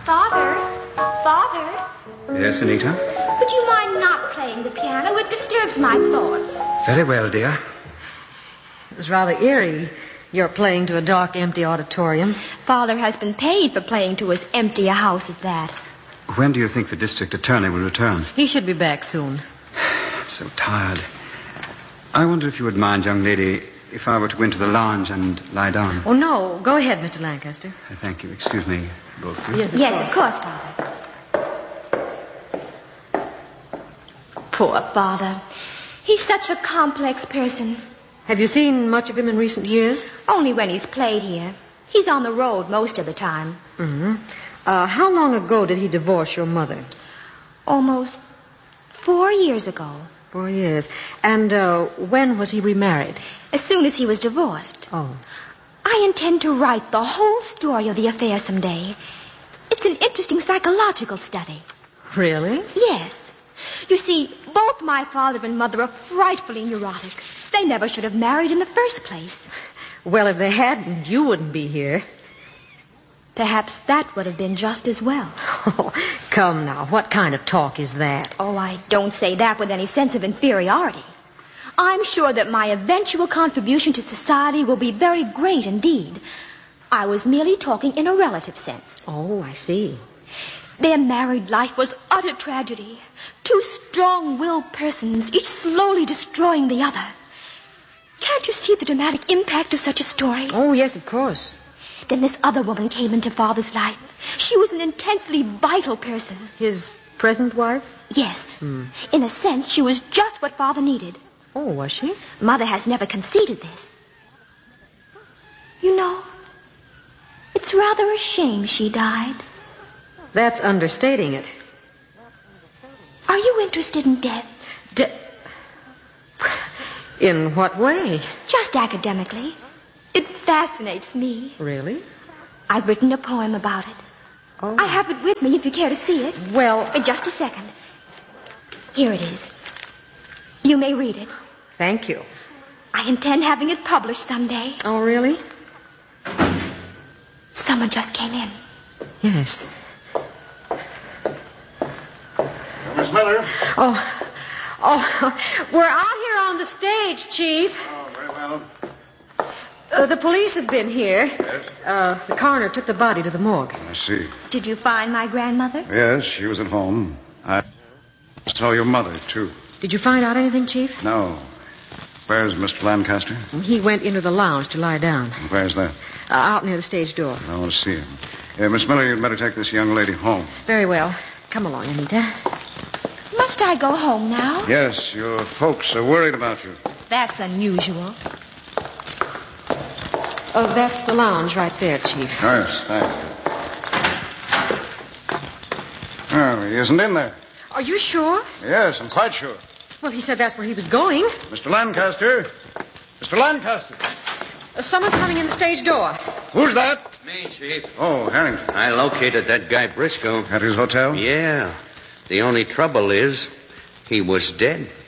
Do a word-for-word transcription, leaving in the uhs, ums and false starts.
Father? Father? Yes, Anita? Would you mind not playing the piano? It disturbs my thoughts. Very well, dear. It was rather eerie, your playing to a dark, empty auditorium. Father has been paid for playing to as empty a house as that. When do you think the district attorney will return? He should be back soon. I'm so tired. I wonder if you would mind, young lady, if I were to go into the lounge and lie down. Oh, no. Go ahead, Mister Lancaster. Thank you. Excuse me, both of you. Yes, of yes, course. of course, Father. Poor Father. He's such a complex person. Have you seen much of him in recent years? Only when he's played here. He's on the road most of the time. Mm-hmm. Uh, how long ago did he divorce your mother? Almost four years ago. Four years. And uh, when was he remarried? As soon as he was divorced. Oh. I intend to write the whole story of the affair someday. It's an interesting psychological study. Really? Yes. You see, both my father and mother are frightfully neurotic. They never should have married in the first place. Well, if they hadn't, you wouldn't be here. Perhaps that would have been just as well. Oh, come now. What kind of talk is that? Oh, I don't say that with any sense of inferiority. I'm sure that my eventual contribution to society will be very great indeed. I was merely talking in a relative sense. Oh, I see. Their married life was utter tragedy. Two strong-willed persons, each slowly destroying the other. Can't you see the dramatic impact of such a story? Oh, yes, of course. Then this other woman came into Father's life. She was an intensely vital person. His present wife? Yes. Hmm. In a sense, she was just what Father needed. Oh, was she? Mother has never conceded this. You know, it's rather a shame she died. That's understating it. Are you interested in death? De- in what way? Just academically. It fascinates me. Really? I've written a poem about it. Oh. I have it with me if you care to see it. Well... In just a second. Here it is. You may read it. Thank you. I intend having it published someday. Oh, really? Someone just came in. Yes. Miss Miller. Oh, oh, we're out here on the stage, Chief. Oh, very well. Uh, the police have been here. Yes? Uh, the coroner took the body to the morgue. I see. Did you find my grandmother? Yes, she was at home. I saw your mother, too. Did you find out anything, Chief? No. Where's Mister Lancaster? He went into the lounge to lie down. Where's that? Uh, out near the stage door. I want to see him. Yeah, Miss Miller, you'd better take this young lady home. Very well. Come along, Anita. Must I go home now? Yes, your folks are worried about you. That's unusual. Oh, that's the lounge right there, Chief. Yes, thank you. Oh, he isn't in there. Are you sure? Yes, I'm quite sure. Well, he said that's where he was going. Mister Lancaster. Mister Lancaster. Uh, someone's coming in the stage door. Who's that? Me, Chief. Oh, Harrington. I located that guy Briscoe. At his hotel? Yeah. The only trouble is he was dead.